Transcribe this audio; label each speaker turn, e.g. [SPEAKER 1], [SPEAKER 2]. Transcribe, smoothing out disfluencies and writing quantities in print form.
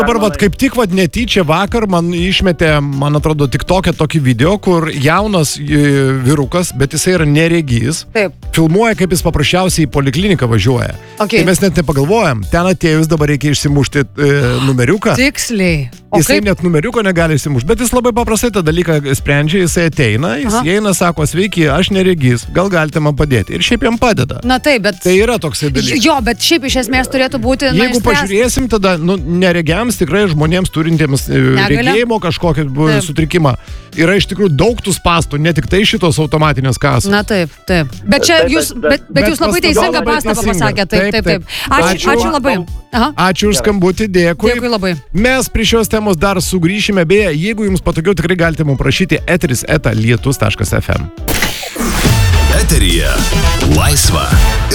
[SPEAKER 1] Dabar kaip tik netyčia vakar man išmetė, man atrodo, tik tokį video, kur jaunas vyrukas, bet jisai yra neregys, filmuoja, kaip jis paprasčiausiai į polikliniką važiuoja. Tai mes net nepagalvojam, ten atėjus dabar reikia išsimušti numeriuką.
[SPEAKER 2] Tiksliai.
[SPEAKER 1] Jisai net numeriuko negali išsimušti, bet jis labai paprastai tą dalyką sprendžia, jisai ateina, jis eina, sako, sveiki, aš neregys, gal galite man padėti. Ir šiaip jam padeda.
[SPEAKER 2] Na taip, bet...
[SPEAKER 1] Tai yra toksai dalykas.
[SPEAKER 2] Jo, bet šiaip iš esmės turėtų būti...
[SPEAKER 1] Jeigu pažiūrėsim, tada neregiams, tikrai žmonėms turintiems regėjimo kažkokį sutrikimą, yra iš tikrųjų daug tų spastų, ne tik tai šitos automatinės kasos.
[SPEAKER 2] Na taip. Bet čia jūs labai teisingą pastabą pasakėte. Taip. Ačiū labai.
[SPEAKER 1] Ačiū už skambutį, dėkui.
[SPEAKER 2] Dėkui labai.
[SPEAKER 1] Mes prie šios temos dar sugrįšime, beje, jeigu jums patogiau, tikrai galite mums prašyti eteris@lietus.fm.
[SPEAKER 3] Eteryje laisva.